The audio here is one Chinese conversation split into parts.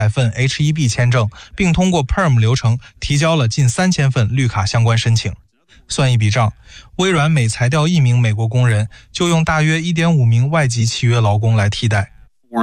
份 H1B 签证，并通过 PERM 流程提交了近3000份绿卡相关申请。算一笔账，微软每裁掉1名美国工人，就用大约 1.5 名外籍契约劳工来替代。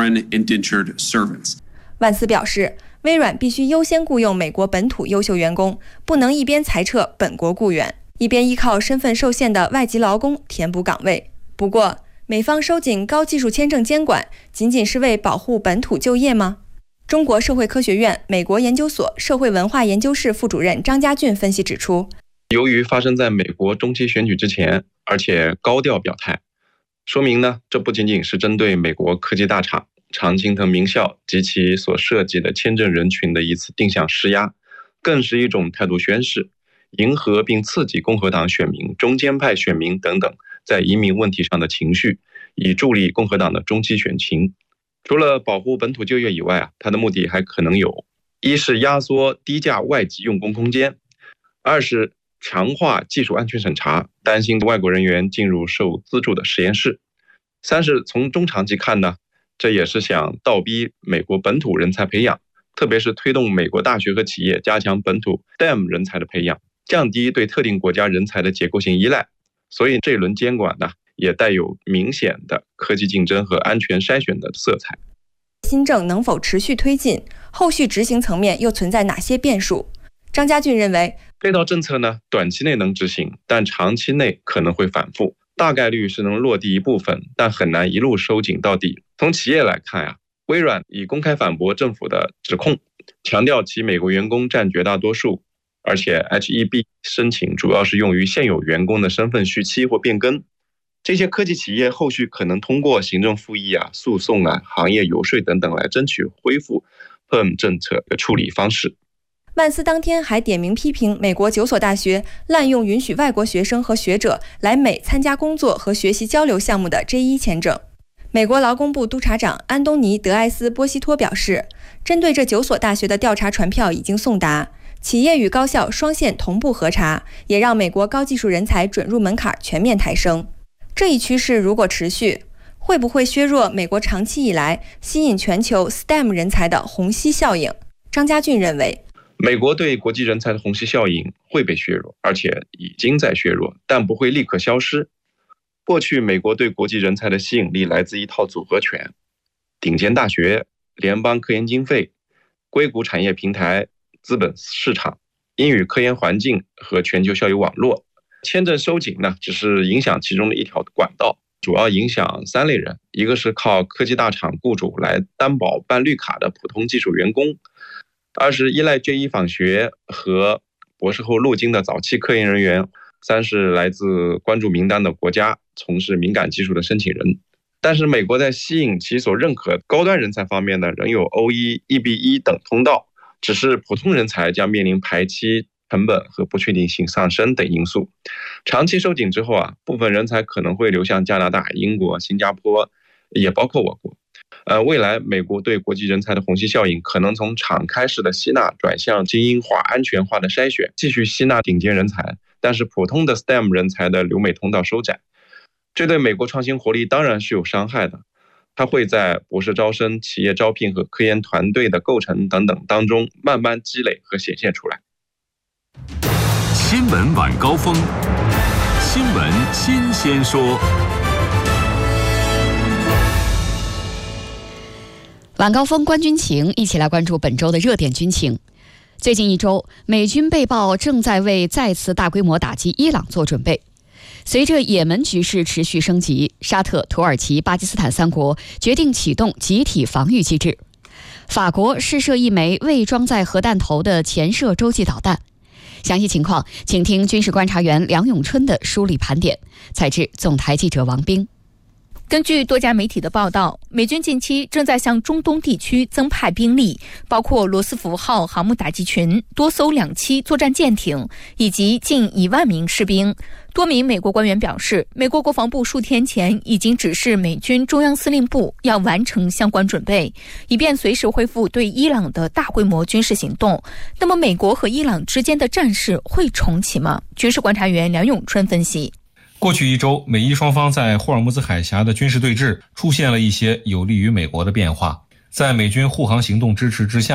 万斯表示，微软必须优先雇佣美国本土优秀员工，不能一边裁撤本国雇员，一边依靠身份受限的外籍劳工填补岗位。不过，美方收紧高技术签证监管，仅仅是为保护本土就业吗？中国社会科学院美国研究所社会文化研究室副主任张家俊分析指出， 由于发生在美国中期选举之前，而且高调表态，说明呢，这不仅仅是针对美国科技大厂、常青藤名校及其所涉及的签证人群的一次定向施压，更是一种态度宣示，迎合并刺激共和党选民、中间派选民等等在移民问题上的情绪，以助力共和党的中期选情。除了保护本土就业以外它的目的还可能有：一是压缩低价外籍用工空间；二是强化技术安全审查，担心外国人员进入受资助的实验室；三是从中长期看呢，这也是想倒逼美国本土人才培养，特别是推动美国大学和企业加强本土 STEM 人才的培养，降低对特定国家人才的结构性依赖。所以这一轮监管呢，也带有明显的科技竞争和安全筛选的色彩。 新政能否持续推进，后续执行层面又存在哪些变数？张家俊认为， 这套政策呢，短期内能执行，但长期内可能会反复，大概率是能落地一部分，但很难一路收紧到底。从企业来看微软已公开反驳政府的指控，强调其美国员工占绝大多数，而且 H1B 申请主要是用于现有员工的身份续期或变更。这些科技企业后续可能通过行政复议诉讼行业游说等等来争取恢复 PERM 政策的处理方式。 万斯当天还点名批评美国9所大学滥用允许外国学生和学者来美参加工作和学习交流项目的 J1 签证。美国劳工部督察长安东尼·德埃斯·波西托表示，针对这9所大学的调查传票已经送达，企业与高校双线同步核查，也让美国高技术人才准入门槛全面抬升。这一趋势如果持续，会不会削弱美国长期以来吸引全球 STEM 人才的虹吸效应？张家俊认为， 美国对国际人才的虹吸效应会被削弱，而且已经在削弱，但不会立刻消失。过去美国对国际人才的吸引力来自一套组合拳：顶尖大学、联邦科研经费、硅谷产业平台、资本市场、英语科研环境和全球校友网络。签证收紧呢，只是影响其中的一条管道，主要影响3类人：一个是靠科技大厂雇主来担保办绿卡的普通技术员工；二是依赖J1访学和博士后路径的早期科研人员；三是来自关注名单的国家从事敏感技术的申请人。但是美国在吸引其所认可高端人才方面呢，仍有 OE、EB1 等通道，只是普通人才将面临排期、成本和不确定性上升等因素。长期收紧之后部分人才可能会流向加拿大、英国、新加坡，也包括我国。未来美国对国际人才的虹吸效应可能从敞开式的吸纳转向精英化、安全化的筛选，继续吸纳顶尖人才，但是普通的 STEM 人才的留美通道收窄。这对美国创新活力当然是有伤害的，它会在博士招生、企业招聘和科研团队的构成等等当中慢慢积累和显现出来。 新闻晚高峰，新闻新鲜说。 晚高峰观军情，一起来关注本周的热点军情。最近1周，美军被曝正在为再次大规模打击伊朗做准备。随着也门局势持续升级，沙特、土耳其、巴基斯坦3国决定启动集体防御机制。法国试射一枚未装载核弹头的前射洲际导弹。详细情况，请听军事观察员梁永春的梳理盘点。采制总台记者王冰。 根据多家媒体的报道，美军近期正在向中东地区增派兵力，包括罗斯福号航母打击群、多艘2栖作战舰艇以及近1万名士兵。多名美国官员表示，美国国防部数天前已经指示美军中央司令部要完成相关准备，以便随时恢复对伊朗的大规模军事行动。那么，美国和伊朗之间的战事会重启吗？军事观察员梁永春分析。 过去1周，美伊双方在霍尔木兹海峡的军事对峙出现了一些有利于美国的变化。在美军护航行动支持之下，